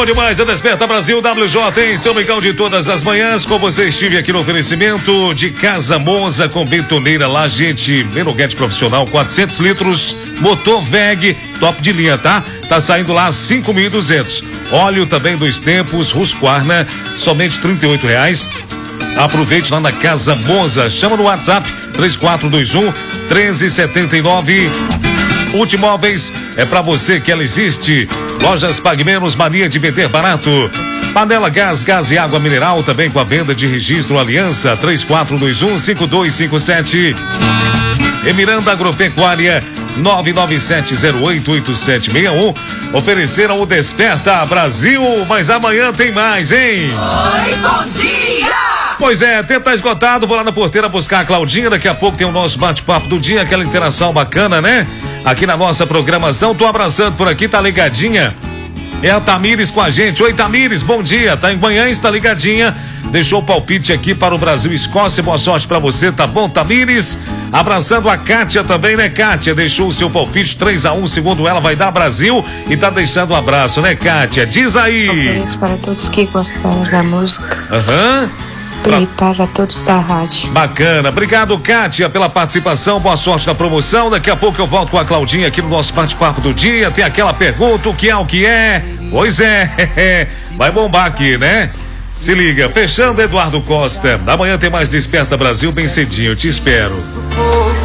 bom demais, a Desperta Brasil WJ em seu micão de todas as manhãs. Com você estive aqui no oferecimento de Casa Monza com betoneira lá, gente, Menoguete profissional, 400 litros, motor VEG, top de linha, tá? Tá saindo lá 5.200. Óleo também dos tempos, Husqvarna, somente R$38. Aproveite lá na Casa Monza, chama no WhatsApp 3421-1379. Ultimóveis é pra você que ela existe. Lojas Pague Menos, mania de vender barato. Panela Gás, gás e água mineral também com a venda de registro Aliança 3421-5257. Emiranda Agropecuária 997088761. Ofereceram o Desperta Brasil, mas amanhã tem mais, hein? Oi, bom dia! Pois é, tempo tá esgotado, vou lá na porteira buscar a Claudinha, daqui a pouco tem o nosso bate-papo do dia, aquela interação bacana, né? Aqui na nossa programação, tô abraçando por aqui, tá ligadinha? É a Tamires com a gente. Oi, Tamires, bom dia, tá em manhã, está ligadinha, deixou o palpite aqui para o Brasil e Escócia, boa sorte pra você, tá bom, Tamires? Abraçando a Kátia também, né, Kátia? Deixou o seu palpite 3-1, segundo ela, vai dar Brasil e tá deixando um abraço, né, Kátia? Diz aí. Ofereço para todos que gostaram da música. Aham. E para todos da rádio. Bacana, obrigado, Kátia, pela participação, boa sorte na promoção. Daqui a pouco eu volto com a Claudinha aqui no nosso bate-papo do dia. Tem aquela pergunta, o que é o que é? Pois é, vai bombar aqui, né? Se liga, fechando Eduardo Costa. Amanhã tem mais Desperta Brasil bem cedinho, eu te espero.